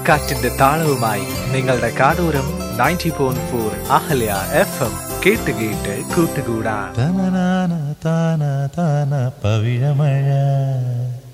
കാറ്റിന്റെ താളവുമായി നിങ്ങളുടെ കാടൂരം 90.4 അഹല്യ FM കേട്ട് കേട്ട് കൂട്ടുകൂടാ. തനനാന താന താന പവിഴമഴ